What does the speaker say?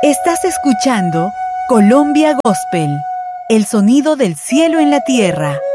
Estás escuchando Colombia Gospel, el sonido del cielo en la tierra.